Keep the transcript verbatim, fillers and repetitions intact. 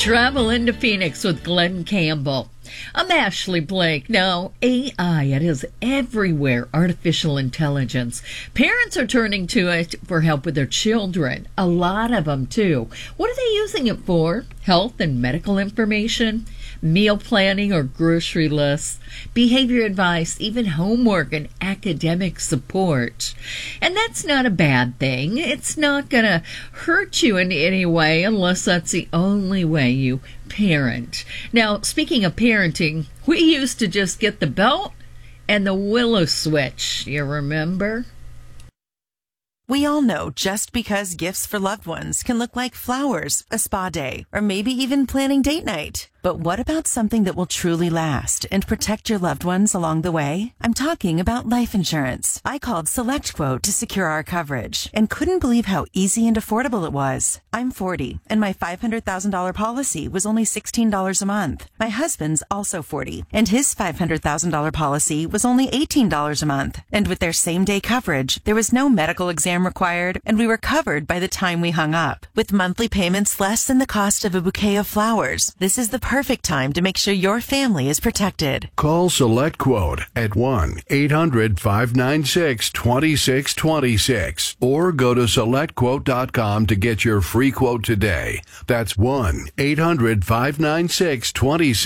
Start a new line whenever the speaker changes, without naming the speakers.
Travel into Phoenix with Glenn Campbell. I'm Ashley Blake. Now, A I, it is everywhere, artificial intelligence. Parents are turning to it for help with their children. A lot of them, too. What are they using it for? Health and medical information? Meal planning or grocery lists, behavior advice, even homework and academic support. And that's not a bad thing. It's not going to hurt you in any way unless that's the only way you parent. Now, speaking of parenting, we used to just get the belt and the willow switch. You remember?
We all know just because gifts for loved ones can look like flowers, a spa day, or maybe even planning date night. But what about something that will truly last and protect your loved ones along the way? I'm talking about life insurance. I called SelectQuote to secure our coverage and couldn't believe how easy and affordable it was. I'm forty, and my five hundred thousand dollars policy was only sixteen dollars a month. My husband's also forty, and his five hundred thousand dollars policy was only eighteen dollars a month. And with their same-day coverage, there was no medical exam required, and we were covered by the time we hung up. With monthly payments less than the cost of a bouquet of flowers, this is the perfect time to make sure your family is protected.
Call SelectQuote at one eight hundred five nine six two six two six or go to select quote dot com to get your free quote today. That's one eight hundred five nine six two six